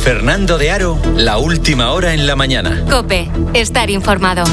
Fernando de Aro, la última hora en la mañana. COPE, estar informado.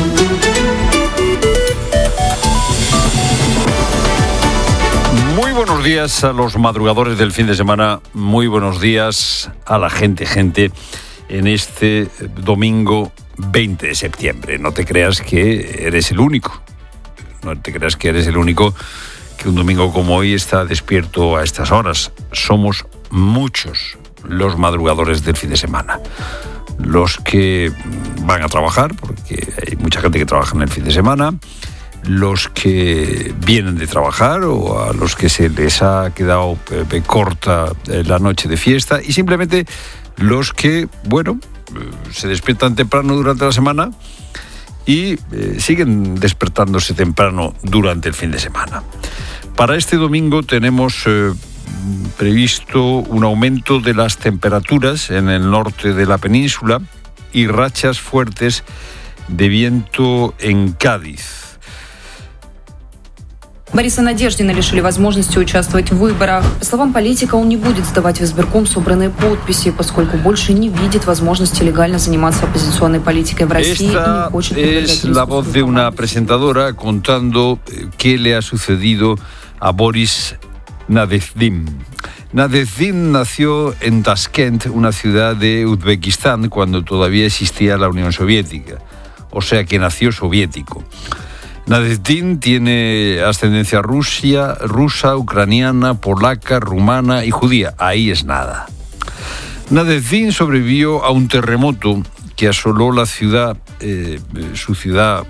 Muy buenos días a los madrugadores del fin de semana. Muy buenos días a la gente en este domingo 20 de septiembre. No te creas que eres el único. No te creas que eres el único que un domingo como hoy está despierto a estas horas. Somos muchos los madrugadores del fin de semana. Los que van a trabajar, porque hay mucha gente que trabaja en el fin de semana, los que vienen de trabajar o a los que se les ha quedado corta la noche de fiesta, y simplemente los que, se despiertan temprano durante la semana y siguen despertándose temprano durante el fin de semana. Para este domingo tenemos previsto un aumento de las temperaturas en el norte de la península y rachas fuertes de viento en Cádiz. Бориса Надеждина лишили возможности участвовать в выборах. По словам политика, он не будет сдавать в избирком собранные подписи, поскольку больше не видит возможности легально заниматься оппозиционной политикой в России. Esta es la voz de una presentadora contando qué le ha sucedido a Boris Nadezhdin. Nadezhdin nació en Tashkent, una ciudad de Uzbekistán, cuando todavía existía la Unión Soviética. O sea que nació soviético. Nadezhdin tiene ascendencia rusa, ucraniana, polaca, rumana y judía. Ahí es nada. Nadezhdin sobrevivió a un terremoto que asoló la ciudad, su ciudad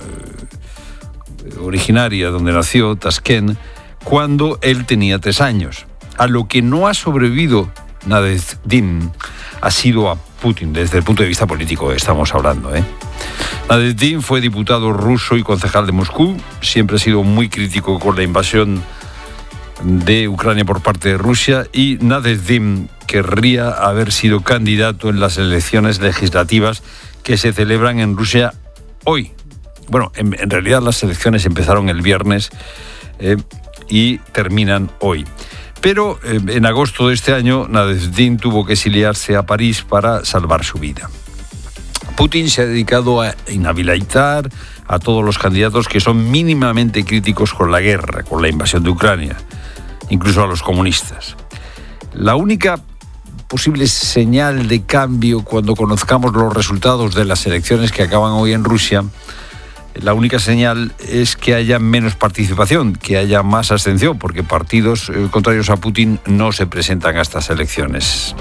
originaria, donde nació, Tashkent, cuando él tenía 3 años. A lo que no ha sobrevivido Nadezhdin ha sido a Putin, desde el punto de vista político estamos hablando. Nadezhdin fue diputado ruso y concejal de Moscú, siempre ha sido muy crítico con la invasión de Ucrania por parte de Rusia, y Nadezhdin querría haber sido candidato en las elecciones legislativas que se celebran en Rusia hoy. Bueno, en realidad las elecciones empezaron el viernes y terminan hoy. Pero en agosto de este año, Nadezhdin tuvo que exiliarse a París para salvar su vida. Putin se ha dedicado a inhabilitar a todos los candidatos que son mínimamente críticos con la guerra, con la invasión de Ucrania, incluso a los comunistas. La única posible señal de cambio cuando conozcamos los resultados de las elecciones que acaban hoy en Rusia, la única señal es que haya menos participación, que haya más abstención, porque partidos contrarios a Putin no se presentan a estas elecciones.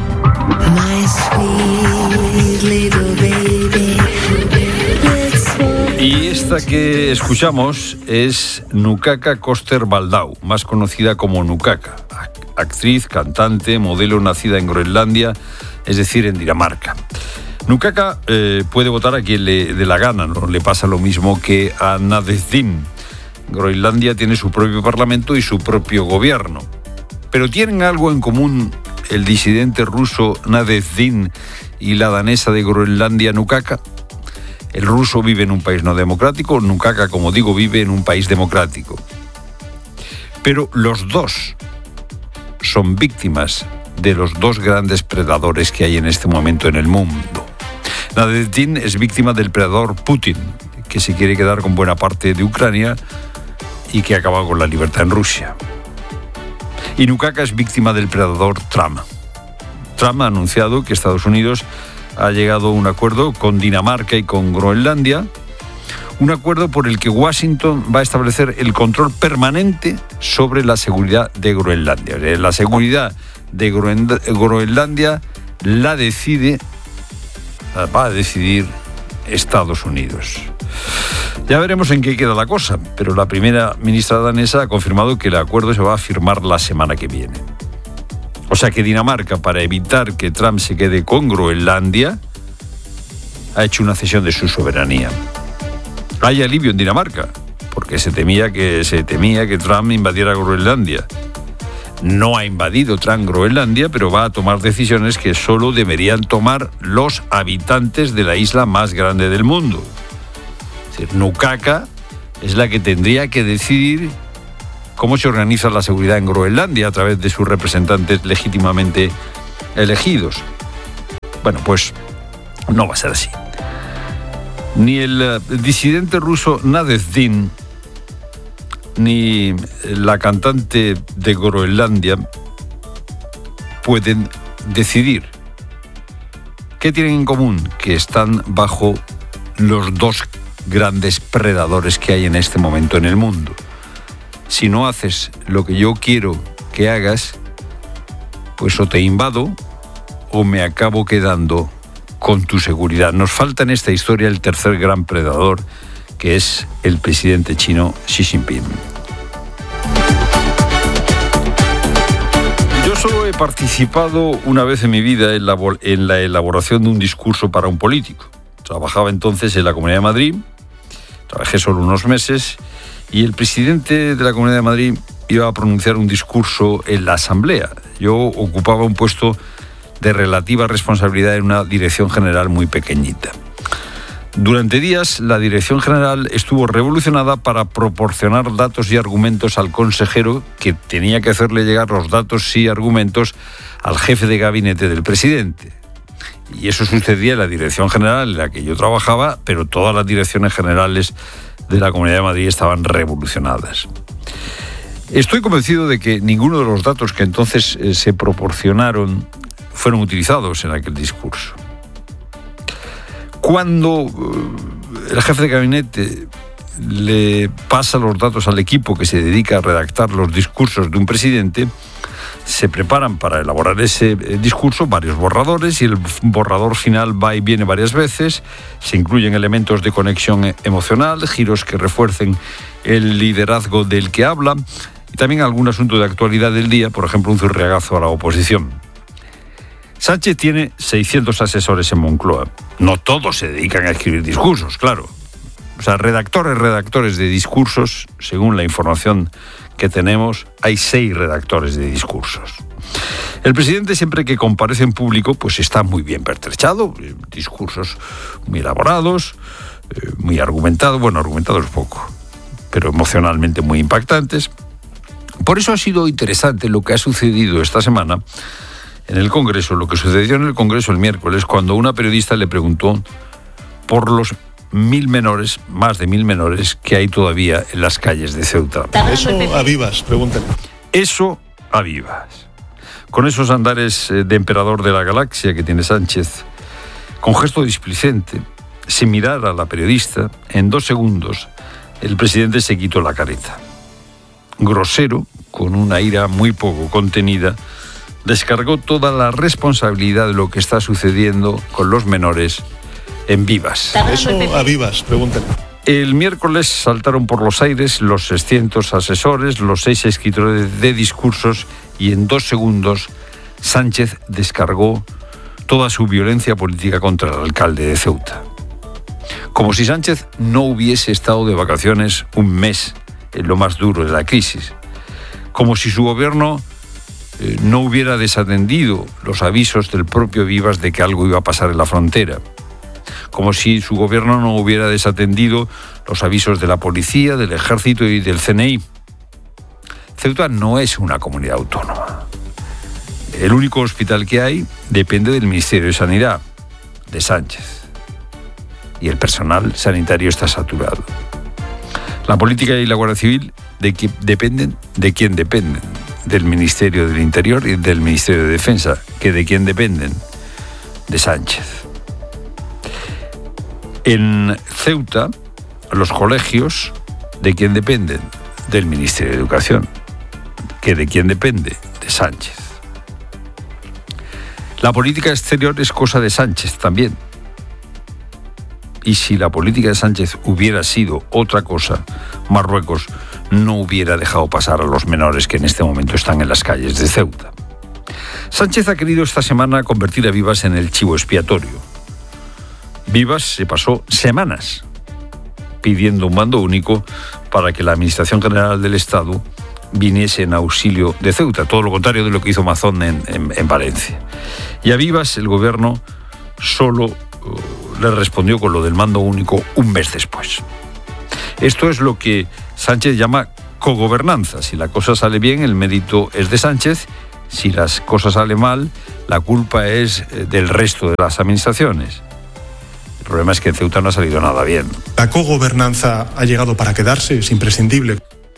Y esta que escuchamos es Nukaka Koster-Baldau, más conocida como Nukaka, actriz, cantante, modelo nacida en Groenlandia, es decir, en Dinamarca. Nukaka puede votar a quien le dé la gana, no le pasa lo mismo que a Nadezhdin. Groenlandia tiene su propio parlamento y su propio gobierno. Pero tienen algo en común el disidente ruso Nadezhdin y la danesa de Groenlandia, Nukaka. El ruso vive en un país no democrático, Nukaka, como digo, vive en un país democrático. Pero los dos son víctimas de los dos grandes predadores que hay en este momento en el mundo. Nadezhdin es víctima del predador Putin, que se quiere quedar con buena parte de Ucrania y que acaba con la libertad en Rusia. Y Nukaka es víctima del predador Trump. Trump ha anunciado que Estados Unidos ha llegado a un acuerdo con Dinamarca y con Groenlandia, un acuerdo por el que Washington va a establecer el control permanente sobre la seguridad de Groenlandia. La seguridad de Groenlandia va a decidir Estados Unidos. Ya veremos en qué queda la cosa, pero la primera ministra danesa ha confirmado que el acuerdo se va a firmar la semana que viene. O sea que Dinamarca, para evitar que Trump se quede con Groenlandia, ha hecho una cesión de su soberanía. Hay alivio en Dinamarca, porque se temía que Trump invadiera Groenlandia. No ha invadido Trump Groenlandia, pero va a tomar decisiones que solo deberían tomar los habitantes de la isla más grande del mundo. Es decir, Nukaka es la que tendría que decidir cómo se organiza la seguridad en Groenlandia a través de sus representantes legítimamente elegidos. Bueno, pues no va a ser así. Ni el disidente ruso Nadezdin, ni la cantante de Groenlandia pueden decidir. ¿Qué tienen en común? Que están bajo los dos grandes predadores que hay en este momento en el mundo. Si no haces lo que yo quiero que hagas, pues o te invado o me acabo quedando con tu seguridad. Nos falta en esta historia el tercer gran predador, que es el presidente chino Xi Jinping. Yo solo he participado una vez en mi vida en la elaboración de un discurso para un político. Trabajaba entonces en la Comunidad de Madrid, trabajé solo unos meses, y el presidente de la Comunidad de Madrid iba a pronunciar un discurso en la Asamblea. Yo ocupaba un puesto de relativa responsabilidad en una dirección general muy pequeñita. Durante días, la dirección general estuvo revolucionada para proporcionar datos y argumentos al consejero, que tenía que hacerle llegar los datos y argumentos al jefe de gabinete del presidente. Y eso sucedía en la dirección general en la que yo trabajaba, pero todas las direcciones generales de la Comunidad de Madrid estaban revolucionadas. Estoy convencido de que ninguno de los datos que entonces se proporcionaron fueron utilizados en aquel discurso. Cuando el jefe de gabinete le pasa los datos al equipo que se dedica a redactar los discursos de un presidente, se preparan para elaborar ese discurso varios borradores, y el borrador final va y viene varias veces. Se incluyen elementos de conexión emocional, giros que refuercen el liderazgo del que habla, y también algún asunto de actualidad del día, por ejemplo, un zurriagazo a la oposición. Sánchez tiene 600 asesores en Moncloa. No todos se dedican a escribir discursos, claro. O sea, redactores de discursos, según la información que tenemos, hay 6 redactores de discursos. El presidente, siempre que comparece en público, pues está muy bien pertrechado, discursos muy elaborados, muy argumentados, bueno, argumentados poco, pero emocionalmente muy impactantes. Por eso ha sido interesante lo que ha sucedido esta semana en el Congreso, lo que sucedió en el Congreso el miércoles, cuando una periodista le preguntó por los 1.000 menores, más de 1.000 menores que hay todavía en las calles de Ceuta. Eso a vivas, pregúntale. Eso a vivas. Con esos andares de emperador de la galaxia que tiene Sánchez, con gesto displicente, sin mirar a la periodista, en 2 segundos, el presidente se quitó la careta. Grosero, con una ira muy poco contenida, descargó toda la responsabilidad de lo que está sucediendo con los menores en Vivas. Eso a vivas, pregúntale. El miércoles saltaron por los aires los 600 asesores, los 6 escritores de discursos, y en 2 segundos Sánchez descargó toda su violencia política contra el alcalde de Ceuta. Como si Sánchez no hubiese estado de vacaciones un mes en lo más duro de la crisis. Como si su gobierno no hubiera desatendido los avisos del propio Vivas de que algo iba a pasar en la frontera. Como si su gobierno no hubiera desatendido los avisos de la policía, del ejército y del CNI. Ceuta no es una comunidad autónoma. El único hospital que hay depende del Ministerio de Sanidad, de Sánchez. Y el personal sanitario está saturado. La política y la Guardia Civil dependen de quién dependen. Del Ministerio del Interior y del Ministerio de Defensa. ¿Que de quién dependen? De Sánchez. En Ceuta, los colegios, ¿de quién dependen? Del Ministerio de Educación. ¿Que de quién depende? De Sánchez. La política exterior es cosa de Sánchez también. Y si la política de Sánchez hubiera sido otra cosa, Marruecos no hubiera dejado pasar a los menores que en este momento están en las calles de Ceuta. Sánchez ha querido esta semana convertir a Vivas en el chivo expiatorio. Vivas se pasó semanas pidiendo un mando único para que la Administración General del Estado viniese en auxilio de Ceuta, todo lo contrario de lo que hizo Mazón en Valencia. Y a Vivas el gobierno solo le respondió con lo del mando único un mes después. Esto es lo que Sánchez llama cogobernanza. Si la cosa sale bien, el mérito es de Sánchez. Si las cosas salen mal, la culpa es del resto de las administraciones. El problema es que en Ceuta no ha salido nada bien. ¿La cogobernanza ha llegado para quedarse? ¿Es imprescindible?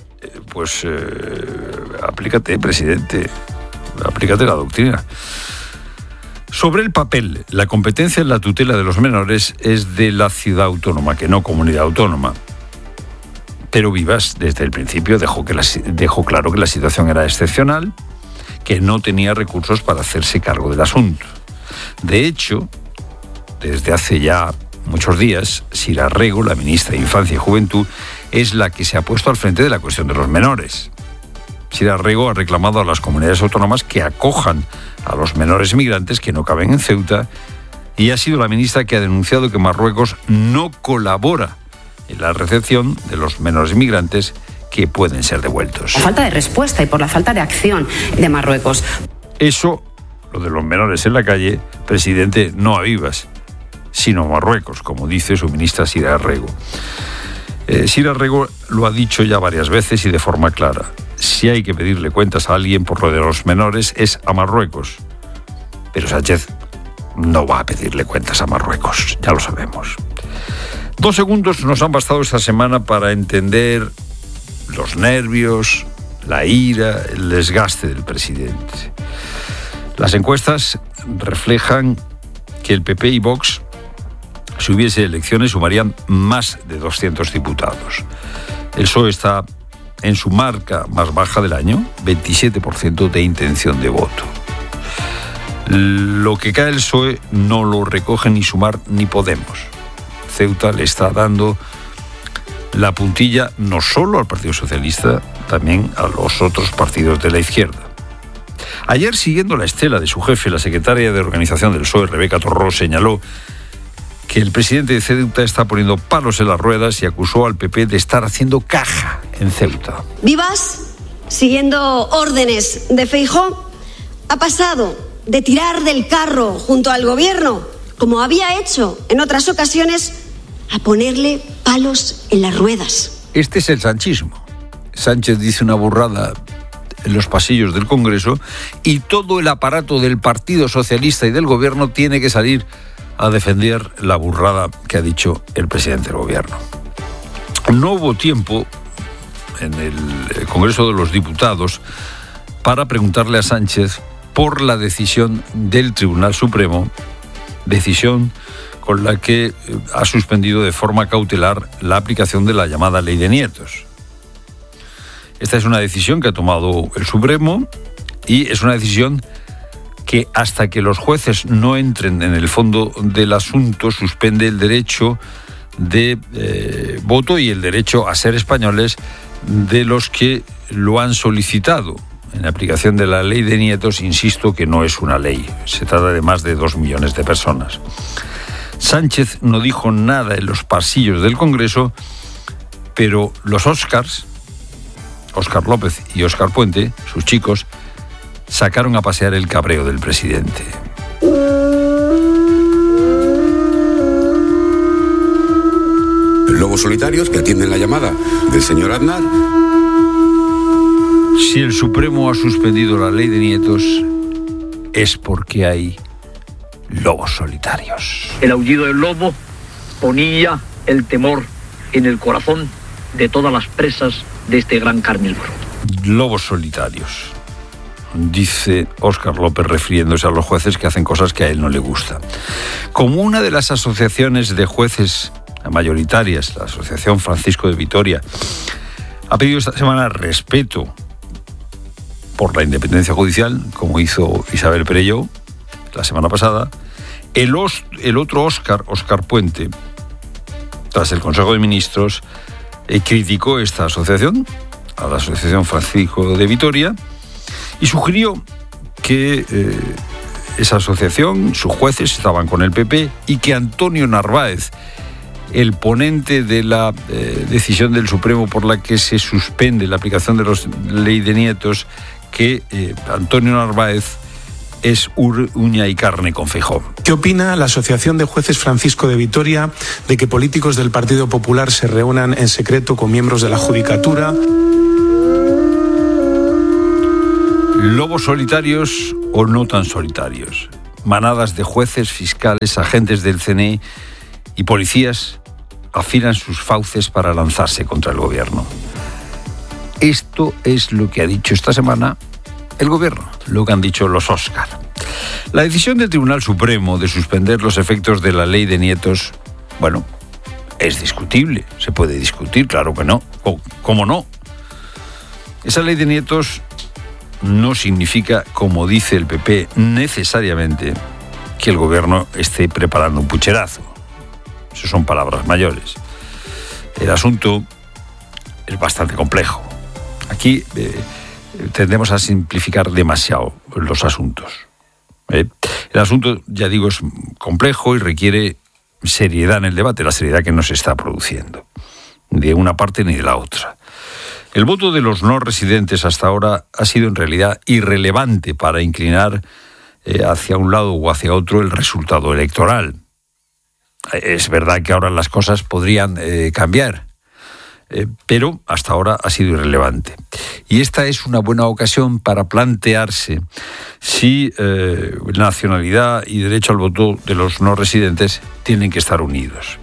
Aplícate, presidente. Aplícate la doctrina. Sobre el papel, la competencia en la tutela de los menores es de la ciudad autónoma, que no comunidad autónoma. Pero Vivas, desde el principio, dejó claro que la situación era excepcional, que no tenía recursos para hacerse cargo del asunto. De hecho, desde hace ya muchos días, Sira Rego, la ministra de Infancia y Juventud, es la que se ha puesto al frente de la cuestión de los menores. Sira Rego ha reclamado a las comunidades autónomas que acojan a los menores migrantes que no caben en Ceuta y ha sido la ministra que ha denunciado que Marruecos no colabora en la recepción de los menores migrantes que pueden ser devueltos. La falta de respuesta y por la falta de acción de Marruecos. Eso, lo de los menores en la calle, presidente, no a Vivas, sino a Marruecos, como dice su ministra Sira Rego. Sira Rego lo ha dicho ya varias veces y de forma clara. Si hay que pedirle cuentas a alguien por lo de los menores es a Marruecos. Pero Sánchez no va a pedirle cuentas a Marruecos, ya lo sabemos. 2 segundos nos han bastado esta semana para entender los nervios, la ira, el desgaste del presidente. Las encuestas reflejan que el PP y Vox, si hubiese elecciones, sumarían más de 200 diputados. El PSOE está en su marca más baja del año, 27% de intención de voto. Lo que cae el PSOE no lo recoge ni Sumar ni Podemos. Ceuta le está dando la puntilla no solo al Partido Socialista, también a los otros partidos de la izquierda. Ayer, siguiendo la estela de su jefe, la secretaria de Organización del PSOE, Rebeca Torró, señaló que el presidente de Ceuta está poniendo palos en las ruedas y acusó al PP de estar haciendo caja en Ceuta. Vivas, siguiendo órdenes de Feijóo, ha pasado de tirar del carro junto al gobierno, como había hecho en otras ocasiones, a ponerle palos en las ruedas. Este es el sanchismo. Sánchez dice una burrada en los pasillos del Congreso y todo el aparato del Partido Socialista y del Gobierno tiene que salir a defender la burrada que ha dicho el presidente del Gobierno. No hubo tiempo en el Congreso de los Diputados para preguntarle a Sánchez por la decisión del Tribunal Supremo, decisión con la que ha suspendido de forma cautelar la aplicación de la llamada Ley de Nietos. Esta es una decisión que ha tomado el Supremo y es una decisión que hasta que los jueces no entren en el fondo del asunto suspende el derecho de voto y el derecho a ser españoles de los que lo han solicitado. En aplicación de la Ley de Nietos, insisto que no es una ley, se trata de más de 2 millones de personas. Sánchez no dijo nada en los pasillos del Congreso, pero los Óscars, Óscar López y Óscar Puente, sus chicos, sacaron a pasear el cabreo del presidente. Lobos solitarios que atienden la llamada del señor Aznar. Si el Supremo ha suspendido la Ley de Nietos, es porque hay lobos solitarios. El aullido del lobo ponía el temor en el corazón de todas las presas de este gran carnívoro. Lobos solitarios, dice Óscar López refiriéndose a los jueces que hacen cosas que a él no le gustan. Como una de las asociaciones de jueces mayoritarias, la Asociación Francisco de Vitoria, ha pedido esta semana respeto por la independencia judicial, como hizo Isabel Perelló la semana pasada, el otro Óscar Puente, tras el Consejo de Ministros, criticó esta asociación, a la Asociación Francisco de Vitoria, y sugirió que esa asociación, sus jueces estaban con el PP y que Antonio Narváez, el ponente de la decisión del Supremo por la que se suspende la aplicación de la Ley de Nietos, que Antonio Narváez es uña y carne con Feijóo. ¿Qué opina la Asociación de Jueces Francisco de Vitoria de que políticos del Partido Popular se reúnan en secreto con miembros de la Judicatura? Lobos solitarios o no tan solitarios. Manadas de jueces, fiscales, agentes del CNI y policías afilan sus fauces para lanzarse contra el gobierno. Esto es lo que ha dicho esta semana el gobierno, lo que han dicho los Óscar. La decisión del Tribunal Supremo de suspender los efectos de la ley de nietos, bueno, es discutible. Se puede discutir, claro que no. ¿Cómo no? Esa ley de nietos no significa, como dice el PP, necesariamente que el gobierno esté preparando un pucherazo. Eso son palabras mayores. El asunto es bastante complejo. Aquí tendemos a simplificar demasiado los asuntos. El asunto, ya digo, es complejo y requiere seriedad en el debate, la seriedad que no se está produciendo, de una parte ni de la otra. El voto de los no residentes hasta ahora ha sido en realidad irrelevante para inclinar hacia un lado o hacia otro el resultado electoral. Es verdad que ahora las cosas podrían cambiar, pero hasta ahora ha sido irrelevante. Y esta es una buena ocasión para plantearse si nacionalidad y derecho al voto de los no residentes tienen que estar unidos.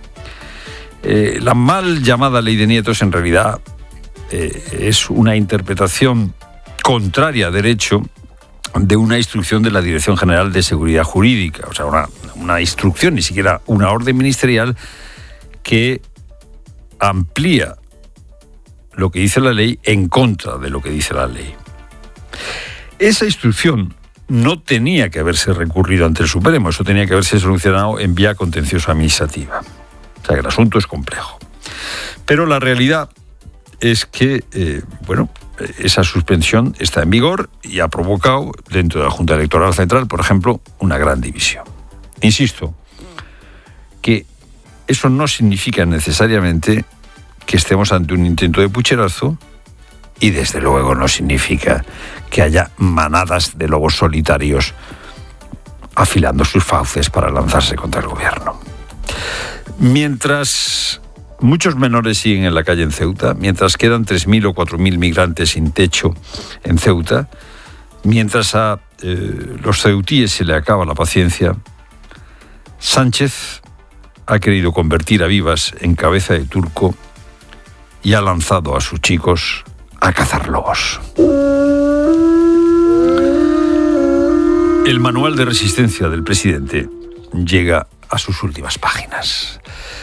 La mal llamada ley de nietos en realidad es una interpretación contraria a derecho de una instrucción de la Dirección General de Seguridad Jurídica, o sea, una instrucción, ni siquiera una orden ministerial que amplía lo que dice la ley en contra de lo que dice la ley. Esa instrucción no tenía que haberse recurrido ante el Supremo, eso tenía que haberse solucionado en vía contenciosa administrativa. O sea que el asunto es complejo. Pero la realidad es que, esa suspensión está en vigor y ha provocado dentro de la Junta Electoral Central, por ejemplo, una gran división. Insisto, que eso no significa necesariamente que estemos ante un intento de pucherazo y desde luego no significa que haya manadas de lobos solitarios afilando sus fauces para lanzarse contra el gobierno. Mientras muchos menores siguen en la calle en Ceuta, mientras quedan 3.000 o 4.000 migrantes sin techo en Ceuta, mientras a los ceutíes se le acaba la paciencia, Sánchez ha querido convertir a Vivas en cabeza de turco y ha lanzado a sus chicos a cazar lobos. El manual de resistencia del presidente llega a sus últimas páginas.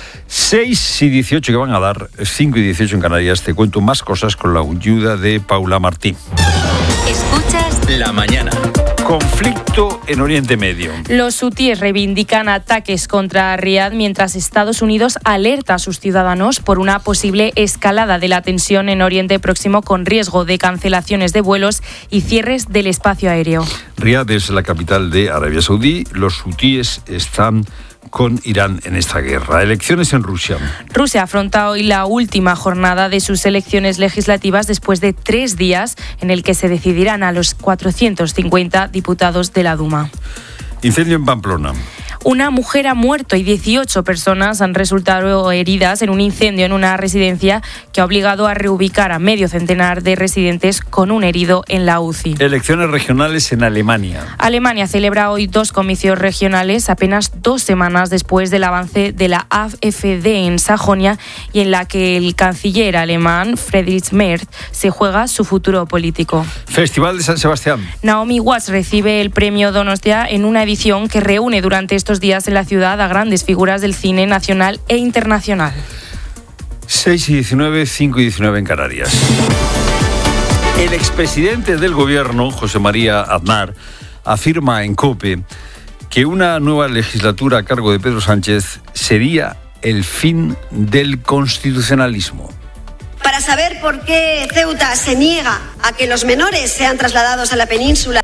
6 y 18 que van a dar, 5 y 18 en Canarias. Te cuento más cosas con la ayuda de Paula Martín. Escuchas La Mañana. Conflicto en Oriente Medio. Los hutíes reivindican ataques contra Riad mientras Estados Unidos alerta a sus ciudadanos por una posible escalada de la tensión en Oriente Próximo con riesgo de cancelaciones de vuelos y cierres del espacio aéreo. Riad es la capital de Arabia Saudí. Los hutíes están con Irán en esta guerra. Elecciones en Rusia. Rusia afronta hoy la última jornada de sus elecciones legislativas después de 3 días en el que se decidirán a los 450 diputados de la Duma. Incendio en Pamplona. Una mujer ha muerto y 18 personas han resultado heridas en un incendio en una residencia que ha obligado a reubicar a medio centenar de residentes con un herido en la UCI. Elecciones regionales en Alemania. Alemania celebra hoy 2 comicios regionales apenas 2 semanas después del avance de la AfD en Sajonia y en la que el canciller alemán Friedrich Merz se juega su futuro político. Festival de San Sebastián. Naomi Watts recibe el premio Donostia en una edición que reúne durante estos días en la ciudad a grandes figuras del cine nacional e internacional. 6 y 19, 5 y 19 en Canarias. El expresidente del gobierno, José María Aznar, afirma en COPE que una nueva legislatura a cargo de Pedro Sánchez sería el fin del constitucionalismo. Para saber por qué Ceuta se niega a que los menores sean trasladados a la península.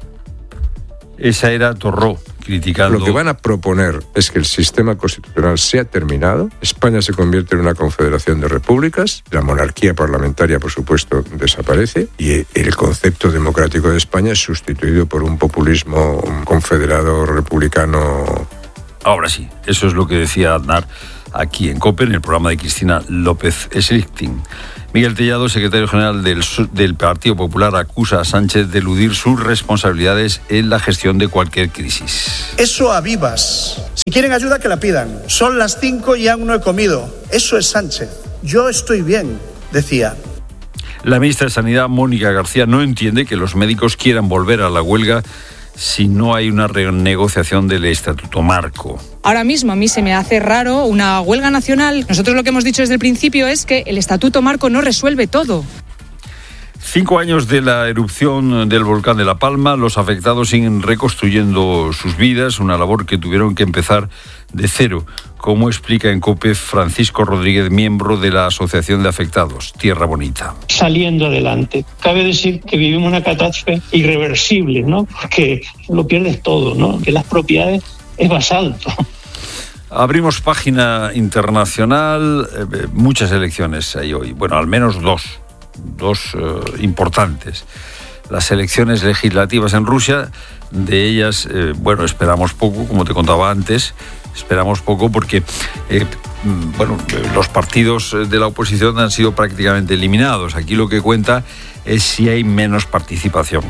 Esa era Torró, criticando. Lo que van a proponer es que el sistema constitucional sea terminado, España se convierte en una confederación de repúblicas, la monarquía parlamentaria, por supuesto, desaparece y el concepto democrático de España es sustituido por un populismo confederado republicano. Ahora sí, eso es lo que decía Aznar aquí en COPE, en el programa de Cristina López Schlichting. Miguel Tellado, secretario general del Partido Popular, acusa a Sánchez de eludir sus responsabilidades en la gestión de cualquier crisis. Eso a vivas. Si quieren ayuda, que la pidan. Son las 5 y aún no he comido. Eso es Sánchez. Yo estoy bien, decía. La ministra de Sanidad, Mónica García, no entiende que los médicos quieran volver a la huelga si no hay una renegociación del Estatuto Marco. Ahora mismo a mí se me hace raro una huelga nacional. Nosotros lo que hemos dicho desde el principio es que el Estatuto Marco no resuelve todo. 5 años de la erupción del volcán de La Palma, los afectados siguen reconstruyendo sus vidas, una labor que tuvieron que empezar de cero, como explica en COPE Francisco Rodríguez, miembro de la Asociación de Afectados, Tierra Bonita. Saliendo adelante. Cabe decir que vivimos una catástrofe irreversible, ¿no? Porque lo pierdes todo, ¿no? Que las propiedades es basalto. Abrimos página internacional, muchas elecciones hay hoy, bueno, al menos dos importantes. Las elecciones legislativas en Rusia, de ellas, esperamos poco, como te contaba antes, esperamos poco porque, los partidos de la oposición han sido prácticamente eliminados. Aquí lo que cuenta es si hay menos participación.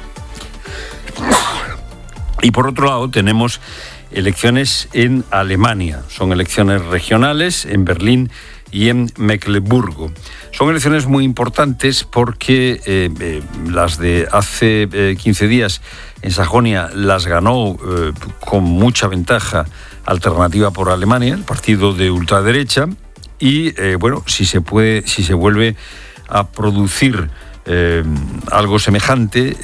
Y por otro lado tenemos elecciones en Alemania. Son elecciones regionales en Berlín y en Mecklemburgo. Son elecciones muy importantes porque las de hace 15 días en Sajonia las ganó con mucha ventaja Alternativa por Alemania, el partido de ultraderecha, y si se vuelve a producir algo semejante,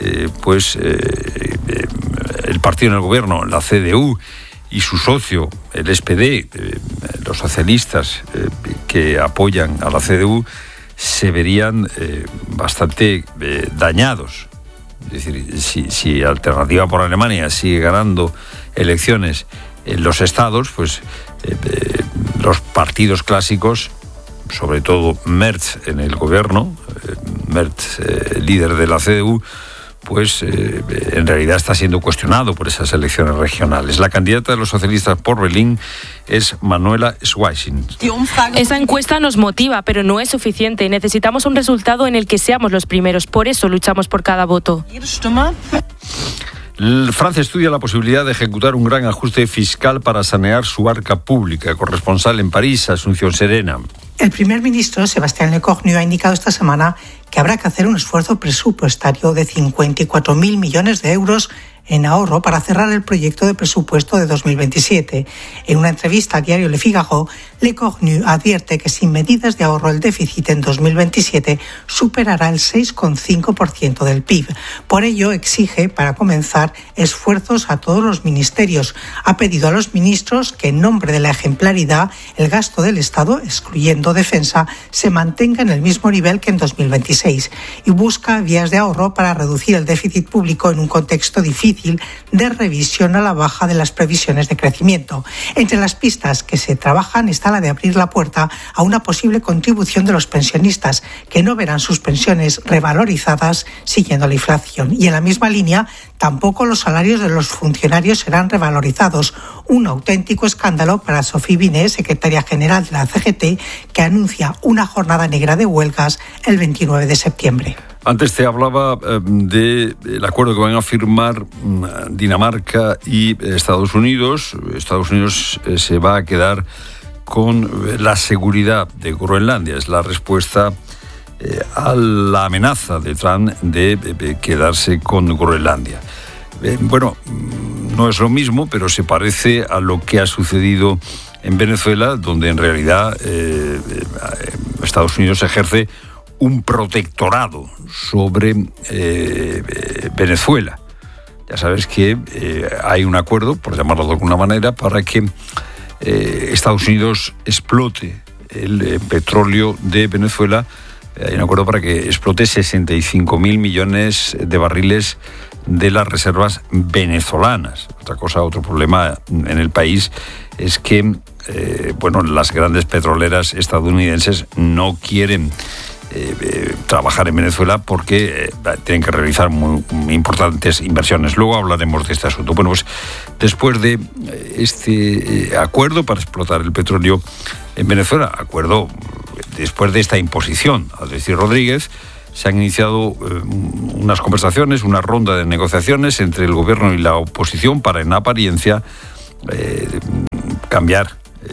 el partido en el gobierno, la CDU, y su socio, el SPD, los socialistas que apoyan a la CDU, se verían bastante dañados. Es decir, si Alternativa por Alemania sigue ganando elecciones en los estados, los partidos clásicos, sobre todo Merz en el gobierno, Merz, líder de la CDU, en realidad está siendo cuestionado por esas elecciones regionales. La candidata de los socialistas por Berlín es Manuela Schweizer. Esa encuesta nos motiva, pero no es suficiente. Necesitamos un resultado en el que seamos los primeros. Por eso luchamos por cada voto. Francia estudia la posibilidad de ejecutar un gran ajuste fiscal para sanear su arca pública. Corresponsal en París, Asunción Serena. El primer ministro, Sébastien Lecornu, ha indicado esta semana que habrá que hacer un esfuerzo presupuestario de 54.000 millones de euros en ahorro para cerrar el proyecto de presupuesto de 2027. En una entrevista al diario Le Figaro, Lecornu advierte que sin medidas de ahorro el déficit en 2027 superará el 6,5% del PIB. Por ello, exige, para comenzar, esfuerzos a todos los ministerios. Ha pedido a los ministros que, en nombre de la ejemplaridad, el gasto del Estado, excluyendo defensa, se mantenga en el mismo nivel que en 2026 y busca vías de ahorro para reducir el déficit público en un contexto difícil de revisión a la baja de las previsiones de crecimiento. Entre las pistas que se trabajan está la de abrir la puerta a una posible contribución de los pensionistas, que no verán sus pensiones revalorizadas siguiendo la inflación. Y en la misma línea, tampoco los salarios de los funcionarios serán revalorizados. Un auténtico escándalo para Sophie Binet, secretaria general de la CGT, que anuncia una jornada negra de huelgas el 29 de septiembre. Antes te hablaba del acuerdo que van a firmar Dinamarca y Estados Unidos. Estados Unidos se va a quedar con la seguridad de Groenlandia. Es la respuesta a la amenaza de Trump de quedarse con Groenlandia. No es lo mismo, pero se parece a lo que ha sucedido en Venezuela, donde en realidad Estados Unidos ejerce un protectorado sobre Venezuela. Ya sabes que hay un acuerdo, por llamarlo de alguna manera, para que Estados Unidos explote el petróleo de Venezuela. Hay un acuerdo para que explote 65.000 millones de barriles de las reservas venezolanas. Otro problema en el país es que las grandes petroleras estadounidenses no quieren trabajar en Venezuela porque tienen que realizar muy importantes inversiones. Luego hablaremos de este asunto. Después de este acuerdo para explotar el petróleo en Venezuela, acuerdo después de esta imposición, al decir Rodríguez, se han iniciado unas conversaciones, una ronda de negociaciones entre el gobierno y la oposición para, en apariencia, cambiar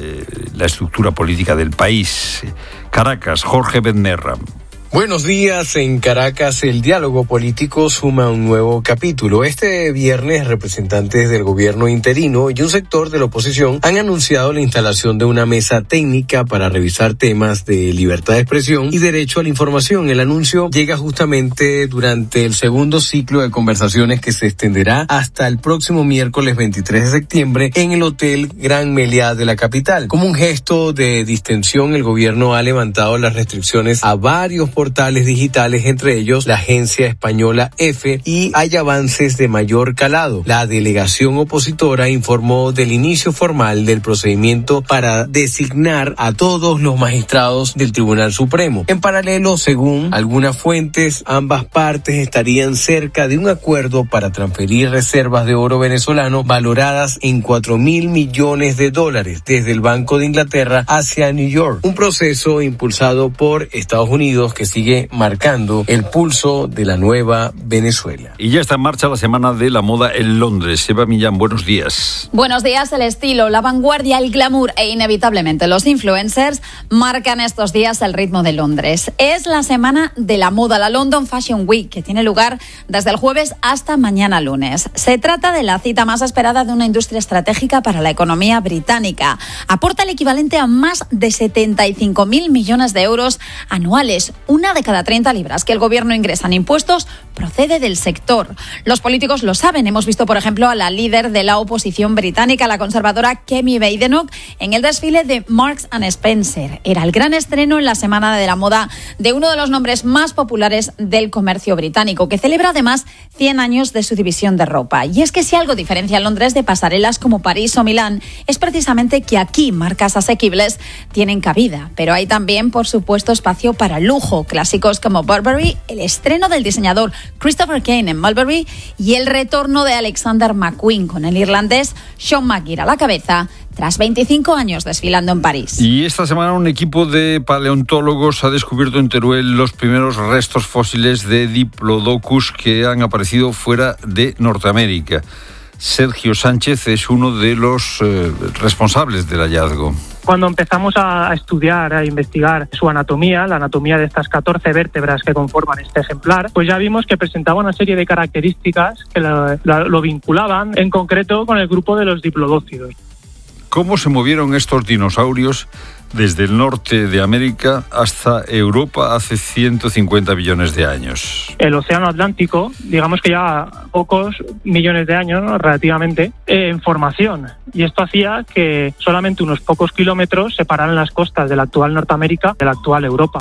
la estructura política del país. Caracas, Jorge Bennerra. Buenos días. En Caracas, el diálogo político suma un nuevo capítulo. Este viernes, representantes del gobierno interino y un sector de la oposición han anunciado la instalación de una mesa técnica para revisar temas de libertad de expresión y derecho a la información. El anuncio llega justamente durante el segundo ciclo de conversaciones que se extenderá hasta el próximo miércoles 23 de septiembre en el Hotel Gran Meliá de la capital. Como un gesto de distensión, el gobierno ha levantado las restricciones a varios portales digitales, entre ellos la agencia española EFE, y hay avances de mayor calado. La delegación opositora informó del inicio formal del procedimiento para designar a todos los magistrados del Tribunal Supremo. En paralelo, según algunas fuentes, ambas partes estarían cerca de un acuerdo para transferir reservas de oro venezolano valoradas en $4.000 millones desde el Banco de Inglaterra hacia New York. Un proceso impulsado por Estados Unidos que sigue marcando el pulso de la nueva Venezuela. Y ya está en marcha la Semana de la Moda en Londres. Eva Millán, buenos días. Buenos días. El estilo, la vanguardia, el glamour e inevitablemente los influencers marcan estos días el ritmo de Londres. Es la Semana de la Moda, la London Fashion Week, que tiene lugar desde el jueves hasta mañana lunes. Se trata de la cita más esperada de una industria estratégica para la economía británica. Aporta el equivalente a más de 75.000 millones de euros anuales. Una de cada 30 libras que el gobierno ingresa en impuestos procede del sector. Los políticos lo saben. Hemos visto, por ejemplo, a la líder de la oposición británica, la conservadora Kemi Badenoch, en el desfile de Marks & Spencer. Era el gran estreno en la Semana de la Moda de uno de los nombres más populares del comercio británico, que celebra además 100 años de su división de ropa. Y es que si algo diferencia a Londres de pasarelas como París o Milán, es precisamente que aquí marcas asequibles tienen cabida. Pero hay también, por supuesto, espacio para lujo. Clásicos como Burberry, el estreno del diseñador Christopher Kane en Mulberry y el retorno de Alexander McQueen con el irlandés Sean McGear a la cabeza tras 25 años desfilando en París. Y esta semana un equipo de paleontólogos ha descubierto en Teruel los primeros restos fósiles de Diplodocus que han aparecido fuera de Norteamérica. Sergio Sánchez es uno de los responsables del hallazgo. Cuando empezamos a estudiar, a investigar su anatomía, la anatomía de estas 14 vértebras que conforman este ejemplar, pues ya vimos que presentaba una serie de características que lo vinculaban en concreto con el grupo de los diplodócidos. ¿Cómo se movieron estos dinosaurios desde el norte de América hasta Europa hace 150 millones de años? El océano Atlántico, digamos que ya pocos millones de años, ¿no?, relativamente, en formación. Y esto hacía que solamente unos pocos kilómetros separaran las costas de la actual Norteamérica de la actual Europa.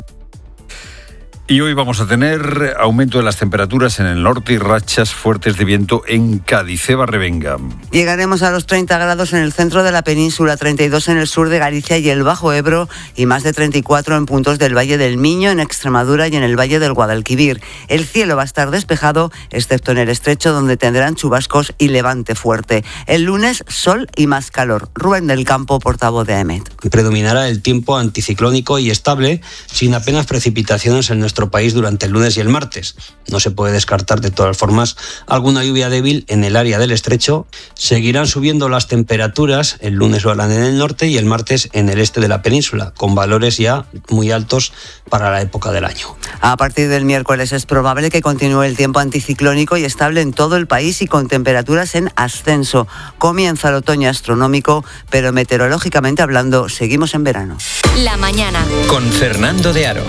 Y hoy vamos a tener aumento de las temperaturas en el norte y rachas fuertes de viento en Cádiz. Eva Revenga. Llegaremos a los 30 grados en el centro de la península, 32 en el sur de Galicia y el Bajo Ebro y más de 34 en puntos del Valle del Miño, en Extremadura y en el Valle del Guadalquivir. El cielo va a estar despejado, excepto en el estrecho, donde tendrán chubascos y levante fuerte. El lunes, sol y más calor. Rubén del Campo, portavoz de AEMET. Predominará el tiempo anticiclónico y estable, sin apenas precipitaciones en nuestro país durante el lunes y el martes. No se puede descartar de todas formas alguna lluvia débil en el área del estrecho. Seguirán subiendo las temperaturas, el lunes lo harán en el norte y el martes en el este de la península, con valores ya muy altos para la época del año. A partir del miércoles es probable que continúe el tiempo anticiclónico y estable en todo el país y con temperaturas en ascenso. Comienza el otoño astronómico, pero meteorológicamente hablando, seguimos en verano. La mañana. Con Fernando de Aro.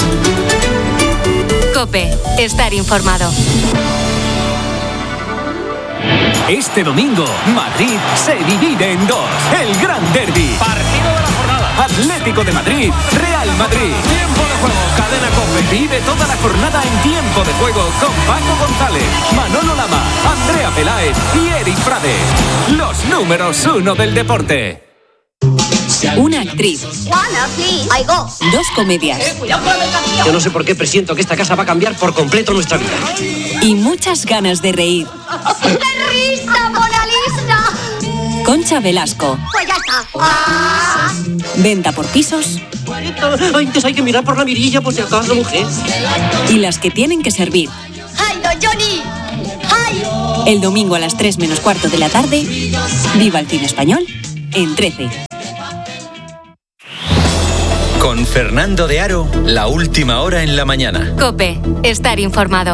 COPE. Estar informado. Este domingo, Madrid se divide en dos. El Gran Derbi. Partido de la jornada. Atlético de Madrid, Real Madrid. Tiempo de juego, Cadena COPE. Vive toda la jornada en Tiempo de Juego con Paco González, Manolo Lama, Andrea Peláez y Eric Frade. Los números 1 del deporte. Una actriz. Dos comedias. Yo no sé por qué presiento que esta casa va a cambiar por completo nuestra vida. Y muchas ganas de reír. ¡Qué risa, Mona Lisa! Concha Velasco. Pues ya está. Venta por pisos Antes hay que mirar por la mirilla por si acaso, mujer. Y las que tienen que servir. ¡Ay, no, Johnny! ¡Ay! El domingo a las 3:15 de la tarde, viva el cine español en 13. Con Fernando de Aro, la última hora en la mañana. COPE, estar informado.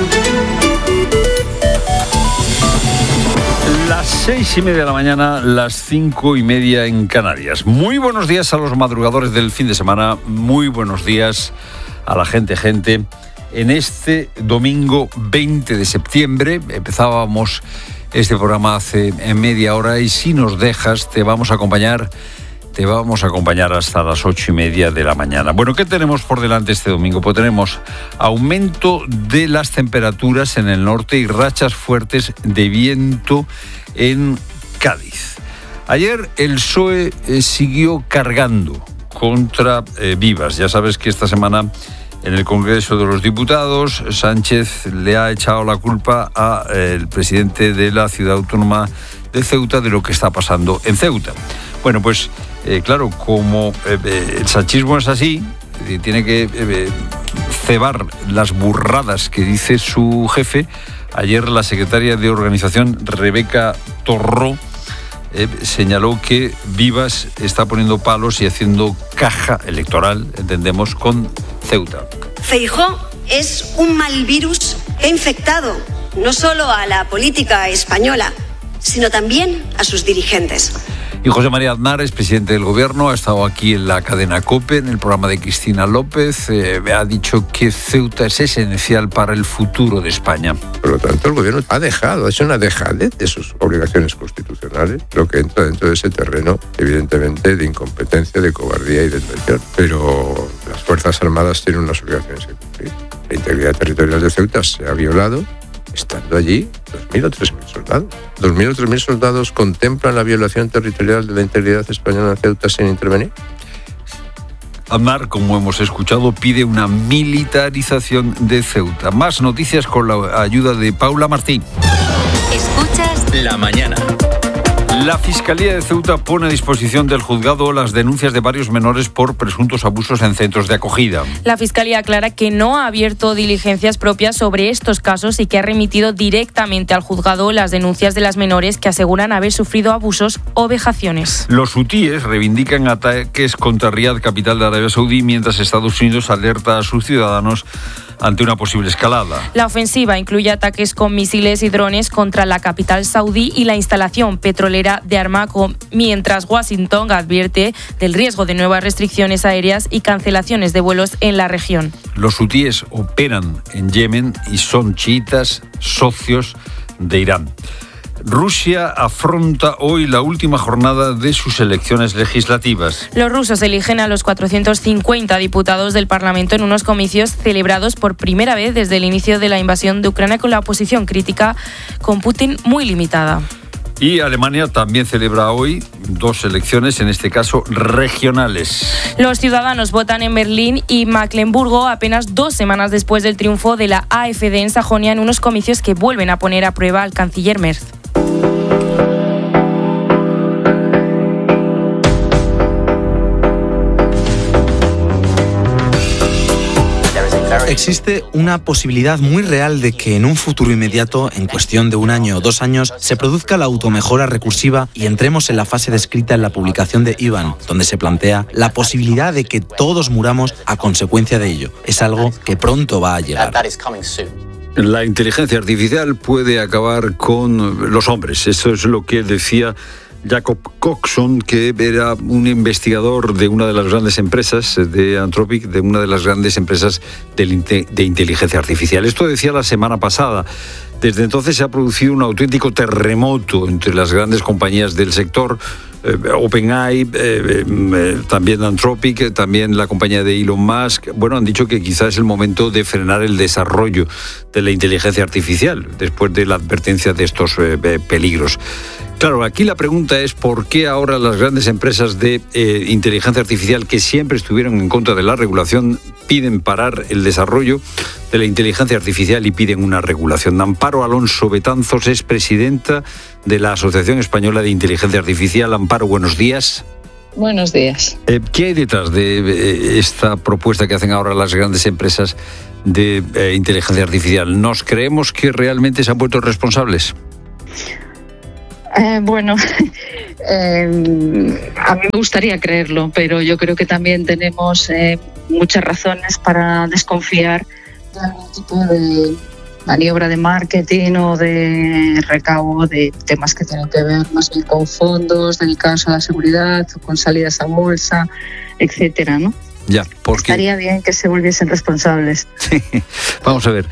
Las 6:30 de la mañana, las 5:30 en Canarias. Muy buenos días a los madrugadores del fin de semana. Muy buenos días a la gente. En este domingo 20 de septiembre empezábamos este programa hace media hora y si nos dejas te vamos a acompañar hasta las 8:30 de la mañana. Bueno, ¿qué tenemos por delante este domingo? Pues tenemos aumento de las temperaturas en el norte y rachas fuertes de viento en Cádiz. Ayer el PSOE siguió cargando contra Vivas. Ya sabes que esta semana en el Congreso de los Diputados Sánchez le ha echado la culpa al presidente de la ciudad autónoma de Ceuta de lo que está pasando en Ceuta. Bueno, pues claro, como el sanchismo es así, tiene que cebar las burradas que dice su jefe. Ayer la secretaria de Organización, Rebeca Torró, señaló que Vivas está poniendo palos y haciendo caja electoral, entendemos, con Ceuta. Feijóo es un mal virus que ha infectado no solo a la política española, sino también a sus dirigentes. Y José María Aznar, es presidente del Gobierno, ha estado aquí en la cadena COPE, en el programa de Cristina López. Ha dicho que Ceuta es esencial para el futuro de España. Por lo tanto, el Gobierno ha hecho una dejadez de sus obligaciones constitucionales, lo que entra dentro de ese terreno, evidentemente, de incompetencia, de cobardía y de traición. Pero las Fuerzas Armadas tienen unas obligaciones que cumplir. La integridad territorial de Ceuta se ha violado estando allí 2.000 o 3.000 soldados. 2.000 o 3.000 soldados contemplan la violación territorial de la integridad española en Ceuta sin intervenir. Aznar, como hemos escuchado, pide una militarización de Ceuta. Más noticias con la ayuda de Paula Martín. Escuchas La mañana. La Fiscalía de Ceuta pone a disposición del juzgado las denuncias de varios menores por presuntos abusos en centros de acogida. La Fiscalía aclara que no ha abierto diligencias propias sobre estos casos y que ha remitido directamente al juzgado las denuncias de las menores que aseguran haber sufrido abusos o vejaciones. Los hutíes reivindican ataques contra Riad, capital de Arabia Saudí, mientras Estados Unidos alerta a sus ciudadanos ante una posible escalada. La ofensiva incluye ataques con misiles y drones contra la capital saudí y la instalación petrolera de Aramco, mientras Washington advierte del riesgo de nuevas restricciones aéreas y cancelaciones de vuelos en la región. Los hutíes operan en Yemen y son chiitas socios de Irán. Rusia afronta hoy la última jornada de sus elecciones legislativas. Los rusos eligen a los 450 diputados del Parlamento en unos comicios celebrados por primera vez desde el inicio de la invasión de Ucrania, con la oposición crítica con Putin muy limitada. Y Alemania también celebra hoy 2 elecciones, en este caso regionales. Los ciudadanos votan en Berlín y Mecklemburgo apenas 2 semanas después del triunfo de la AfD en Sajonia, en unos comicios que vuelven a poner a prueba al canciller Merz. Existe una posibilidad muy real de que en un futuro inmediato, en cuestión de 1 año o 2 años, se produzca la automejora recursiva y entremos en la fase descrita en la publicación de Ivan, donde se plantea la posibilidad de que todos muramos a consecuencia de ello. Es algo que pronto va a llegar. La inteligencia artificial puede acabar con los hombres. Eso es lo que decía Jacob Coxon, que era un investigador de una de las grandes empresas de Anthropic, de una de las grandes empresas de inteligencia artificial. Esto decía la semana pasada. Desde entonces se ha producido un auténtico terremoto entre las grandes compañías del sector. OpenAI, también Anthropic, también la compañía de Elon Musk. Bueno, han dicho que quizás es el momento de frenar el desarrollo de la inteligencia artificial después de la advertencia de estos peligros. Claro, aquí la pregunta es ¿por qué ahora las grandes empresas de inteligencia artificial, que siempre estuvieron en contra de la regulación, piden parar el desarrollo de la inteligencia artificial y piden una regulación? Amparo Alonso Betanzos es presidenta de la Asociación Española de Inteligencia Artificial. Amparo, buenos días. Buenos días. ¿Qué hay detrás de esta propuesta que hacen ahora las grandes empresas de inteligencia artificial? ¿Nos creemos que realmente se han vuelto responsables? A mí me gustaría creerlo, pero yo creo que también tenemos muchas razones para desconfiar de algún tipo de maniobra de marketing o de recaudo de temas que tienen que ver más bien con fondos dedicados a la seguridad o con salidas a bolsa, etcétera, ¿no? Ya, porque estaría bien que se volviesen responsables. Sí. Vamos a ver,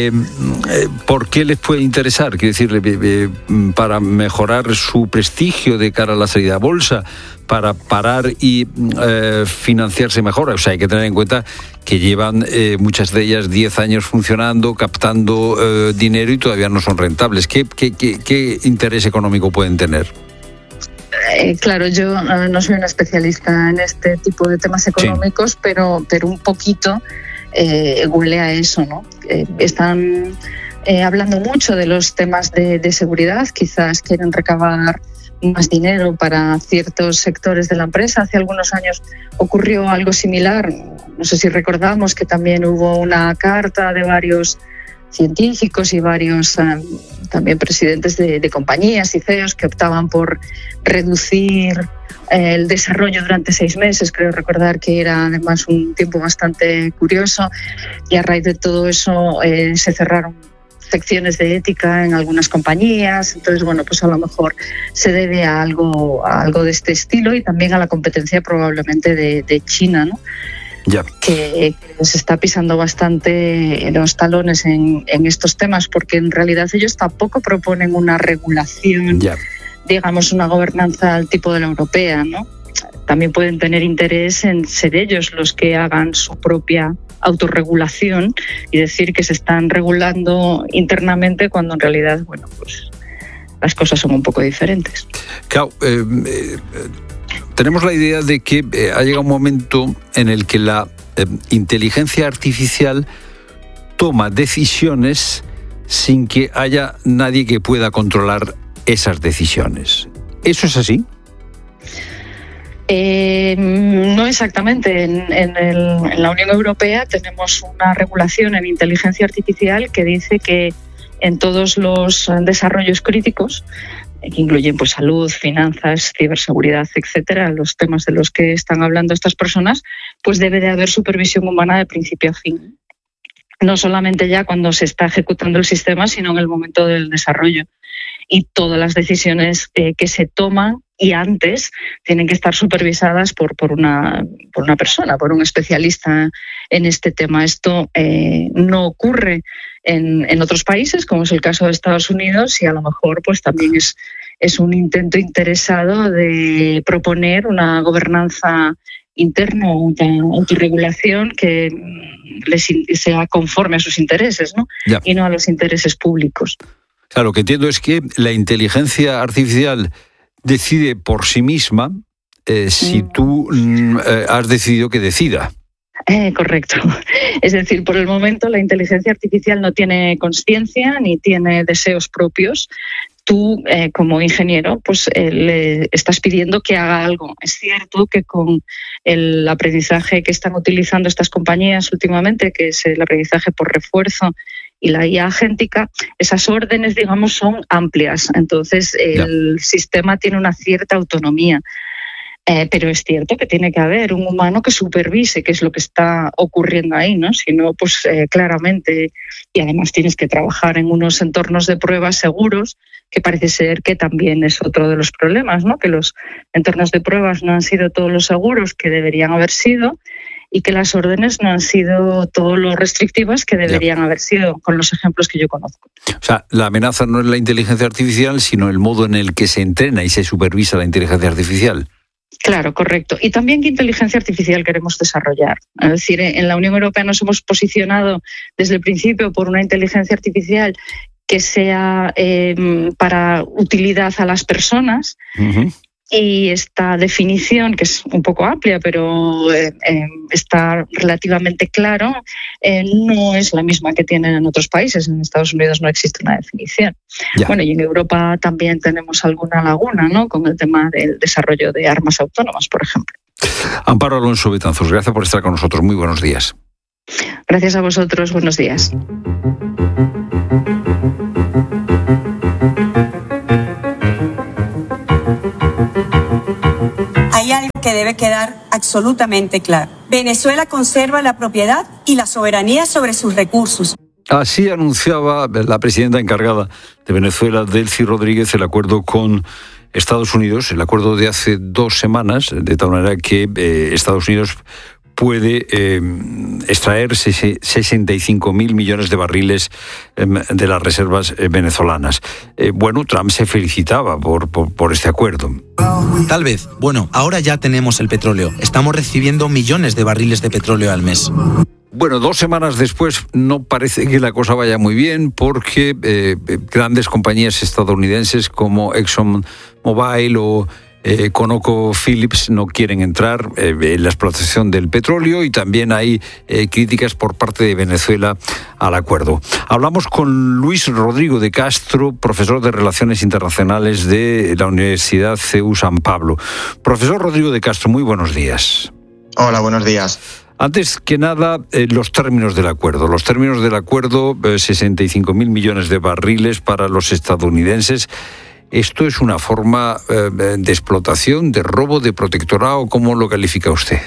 ¿por qué les puede interesar? Quiero decir, para mejorar su prestigio de cara a la salida a bolsa, para parar y financiarse mejor. O sea, hay que tener en cuenta que llevan muchas de ellas 10 años funcionando, captando dinero y todavía no son rentables. ¿Qué interés económico pueden tener? Claro, yo no soy una especialista en este tipo de temas económicos, sí, pero un poquito huele a eso, ¿no? Están hablando mucho de los temas de seguridad, quizás quieren recabar más dinero para ciertos sectores de la empresa. Hace algunos años ocurrió algo similar, no sé si recordamos que también hubo una carta de varios científicos y varios también presidentes de compañías y CEOs que optaban por reducir el desarrollo durante 6 meses. Creo recordar que era además un tiempo bastante curioso, y a raíz de todo eso se cerraron secciones de ética en algunas compañías. Entonces, bueno, pues a lo mejor se debe a algo de este estilo, y también a la competencia probablemente de China, ¿no? Ya. Que se está pisando bastante los talones en estos temas, porque en realidad ellos tampoco proponen una regulación, digamos, una gobernanza al tipo de la europea, ¿no? También pueden tener interés en ser ellos los que hagan su propia autorregulación y decir que se están regulando internamente, cuando en realidad, bueno, pues las cosas son un poco diferentes. Claro, tenemos la idea de que ha llegado un momento en el que la inteligencia artificial toma decisiones sin que haya nadie que pueda controlar esas decisiones. ¿Eso es así? No exactamente. En la Unión Europea tenemos una regulación en inteligencia artificial que dice que en todos los desarrollos críticos, que incluyen pues salud, finanzas, ciberseguridad, etcétera, los temas de los que están hablando estas personas, pues debe de haber supervisión humana de principio a fin. No solamente ya cuando se está ejecutando el sistema, sino en el momento del desarrollo. Y todas las decisiones que se toman y antes tienen que estar supervisadas por una persona, por un especialista en este tema. Esto no ocurre en otros países, como es el caso de Estados Unidos, y a lo mejor pues también es un intento interesado de proponer una gobernanza interna, una autorregulación que sea conforme a sus intereses, ¿no? Y no a los intereses públicos. Claro, lo que entiendo es que la inteligencia artificial decide por sí misma si tú has decidido que decida. Correcto. Es decir, por el momento la inteligencia artificial no tiene conciencia ni tiene deseos propios. Tú, como ingeniero, pues le estás pidiendo que haga algo. Es cierto que con el aprendizaje que están utilizando estas compañías últimamente, que es el aprendizaje por refuerzo y la IA agéntica, esas órdenes, digamos, son amplias. Entonces, el sistema tiene una cierta autonomía. Pero es cierto que tiene que haber un humano que supervise qué es lo que está ocurriendo ahí, ¿no? Si no, pues claramente, y además tienes que trabajar en unos entornos de pruebas seguros, que parece ser que también es otro de los problemas, ¿no? Que los entornos de pruebas no han sido todos los seguros que deberían haber sido, y que las órdenes no han sido todo lo restrictivas que deberían haber sido, con los ejemplos que yo conozco. O sea, la amenaza no es la inteligencia artificial, sino el modo en el que se entrena y se supervisa la inteligencia artificial. Claro, correcto. Y también qué inteligencia artificial queremos desarrollar. Es decir, en la Unión Europea nos hemos posicionado desde el principio por una inteligencia artificial que sea para utilidad a las personas. Y esta definición, que es un poco amplia, pero está relativamente claro, no es la misma que tienen en otros países. En Estados Unidos no existe una definición. Ya. Bueno, y en Europa también tenemos alguna laguna, ¿no?, con el tema del desarrollo de armas autónomas, por ejemplo. Amparo Alonso Betanzos, gracias por estar con nosotros. Muy buenos días. Gracias a vosotros. Buenos días. Hay algo que debe quedar absolutamente claro. Venezuela conserva la propiedad y la soberanía sobre sus recursos. Así anunciaba la presidenta encargada de Venezuela, Delcy Rodríguez, el acuerdo con Estados Unidos, el acuerdo de hace 2 semanas, de tal manera que Estados Unidos puede extraer 65.000 millones de barriles de las reservas venezolanas. Bueno, Trump se felicitaba por este acuerdo. Tal vez. Bueno, ahora ya tenemos el petróleo. Estamos recibiendo millones de barriles de petróleo al mes. Bueno, 2 semanas después no parece que la cosa vaya muy bien porque grandes compañías estadounidenses como ExxonMobil o ConocoPhillips no quieren entrar en la explotación del petróleo y también hay críticas por parte de Venezuela al acuerdo. Hablamos con Luis Rodrigo de Castro, profesor de Relaciones Internacionales de la Universidad CEU San Pablo. Profesor Rodrigo de Castro, muy buenos días. Hola, buenos días. Antes que nada, los términos del acuerdo. Los términos del acuerdo, 65.000 millones de barriles para los estadounidenses. ¿Esto es una forma de explotación, de robo, de protectorado? ¿Cómo lo califica usted?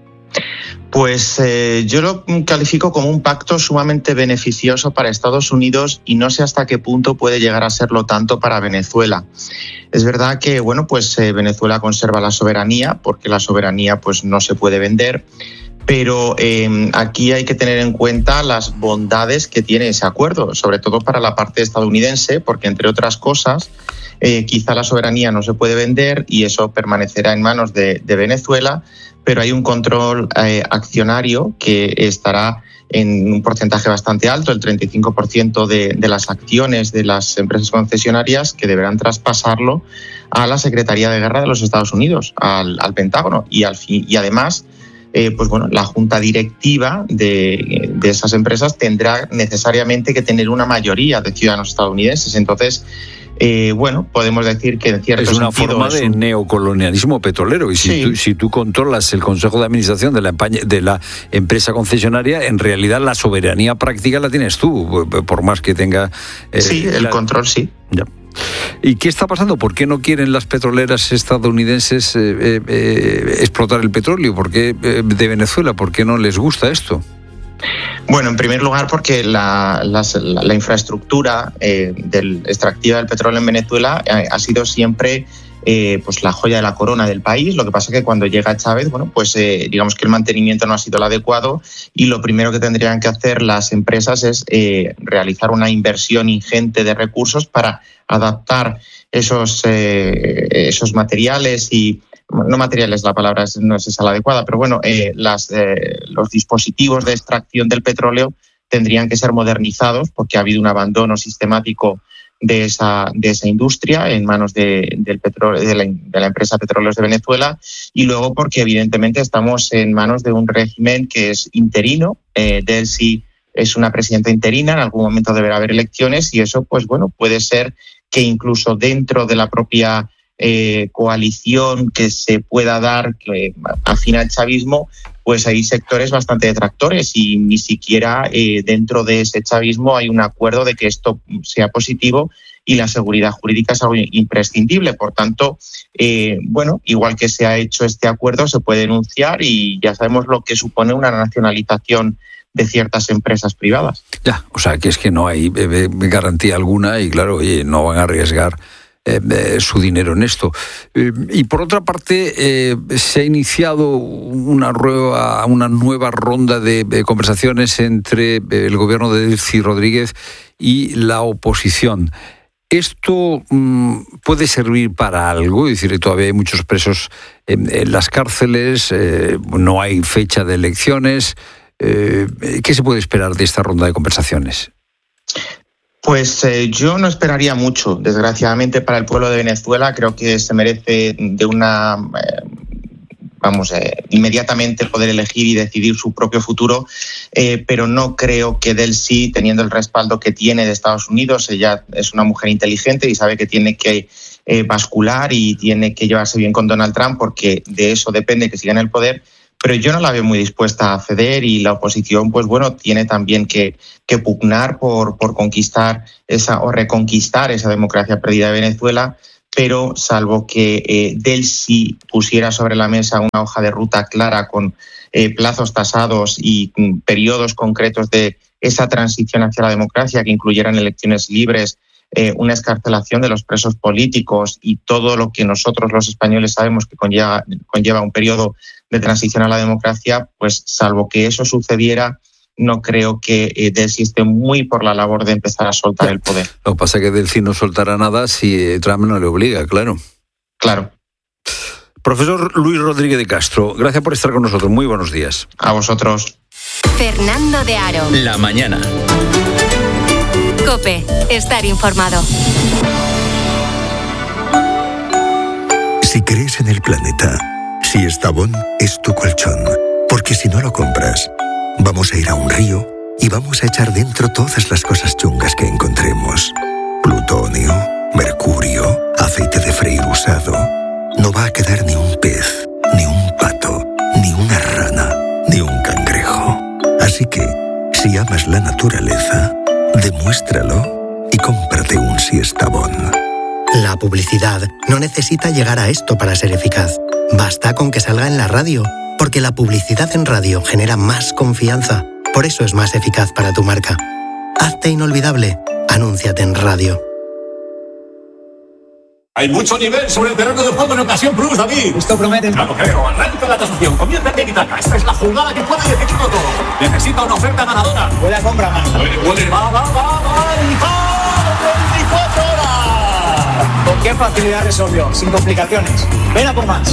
Pues yo lo califico como un pacto sumamente beneficioso para Estados Unidos y no sé hasta qué punto puede llegar a serlo tanto para Venezuela. Es verdad que Venezuela conserva la soberanía, porque la soberanía pues no se puede vender. Pero aquí hay que tener en cuenta las bondades que tiene ese acuerdo, sobre todo para la parte estadounidense, porque entre otras cosas, quizá la soberanía no se puede vender y eso permanecerá en manos de Venezuela, pero hay un control accionario que estará en un porcentaje bastante alto, el 35% de las acciones de las empresas concesionarias, que deberán traspasarlo a la Secretaría de Guerra de los Estados Unidos, al Pentágono, y además la junta directiva de esas empresas tendrá necesariamente que tener una mayoría de ciudadanos estadounidenses. Entonces, podemos decir que en cierto sentido es una forma de neocolonialismo petrolero. Y si tú controlas el Consejo de Administración de la empresa concesionaria, en realidad la soberanía práctica la tienes tú, por más que tenga... el control sí. Ya. ¿Y qué está pasando? ¿Por qué no quieren las petroleras estadounidenses explotar el petróleo? ¿Por qué de Venezuela? ¿Por qué no les gusta esto? Bueno, en primer lugar porque la infraestructura extractiva del petróleo en Venezuela ha sido siempre la joya de la corona del país. Lo que pasa es que cuando llega Chávez, digamos que el mantenimiento no ha sido el adecuado y lo primero que tendrían que hacer las empresas es realizar una inversión ingente de recursos para adaptar esos materiales y no materiales, la palabra no es esa la adecuada, pero los dispositivos de extracción del petróleo tendrían que ser modernizados porque ha habido un abandono sistemático de esa industria en manos de la empresa Petróleos de Venezuela, y luego porque evidentemente estamos en manos de un régimen que es interino. Delcy es una presidenta interina, en algún momento deberá haber elecciones y eso puede ser que incluso dentro de la propia coalición que se pueda dar afín al chavismo, pues hay sectores bastante detractores y ni siquiera dentro de ese chavismo hay un acuerdo de que esto sea positivo y la seguridad jurídica es algo imprescindible. Por tanto, igual que se ha hecho este acuerdo, se puede denunciar y ya sabemos lo que supone una nacionalización de ciertas empresas privadas. Ya, o sea, que es que no hay garantía alguna y claro, no van a arriesgar su dinero en esto. Y por otra parte, se ha iniciado una nueva ronda de conversaciones entre el gobierno de Delcy Rodríguez y la oposición. ¿Esto puede servir para algo? Es decir, todavía hay muchos presos en las cárceles, no hay fecha de elecciones. ¿Qué se puede esperar de esta ronda de conversaciones? Pues yo no esperaría mucho, desgraciadamente, para el pueblo de Venezuela. Creo que se merece de una... inmediatamente poder elegir y decidir su propio futuro, pero no creo que Delcy, teniendo el respaldo que tiene de Estados Unidos, ella es una mujer inteligente y sabe que tiene que bascular y tiene que llevarse bien con Donald Trump, porque de eso depende que siga en el poder, pero yo no la veo muy dispuesta a ceder, y la oposición, pues bueno, tiene también que pugnar por conquistar o reconquistar esa democracia perdida de Venezuela. Pero salvo que Delcy pusiera sobre la mesa una hoja de ruta clara con plazos tasados y periodos concretos de esa transición hacia la democracia, que incluyeran elecciones libres, una excarcelación de los presos políticos y todo lo que nosotros los españoles sabemos que conlleva un periodo de transición a la democracia, pues salvo que eso sucediera, no creo que Delcy esté muy por la labor de empezar a soltar el poder. Lo que pasa es que Delcy no soltará nada si Trump no le obliga, claro. Claro. Profesor Luis Rodríguez de Castro, gracias por estar con nosotros. Muy buenos días. A vosotros. Fernando de Aro. La mañana. COPE. Estar informado. Si crees en el planeta, si Estavón es tu colchón, porque si no lo compras, vamos a ir a un río y vamos a echar dentro todas las cosas chungas que encontremos. Plutonio, mercurio, aceite de freír usado. No va a quedar ni un pez, ni un pato, ni una rana, ni un cangrejo. Así que, si amas la naturaleza, demuéstralo y cómprate un Siestabón. La publicidad no necesita llegar a esto para ser eficaz. Basta con que salga en la radio, porque la publicidad en radio genera más confianza. Por eso es más eficaz para tu marca. Hazte inolvidable. Anúnciate en radio. Hay mucho nivel sobre el terreno de juego en Ocasión Plus, David. Esto promete. No lo creo. Arranca la tasación. Comienza en Tiki-Taka. Esta es la jugada que puede decidirlo todo. Necesita una oferta ganadora. Puede comprar más. Puede. Va. 24 horas. ¿Con qué facilidad resolvió? Sin complicaciones. Ven a por más.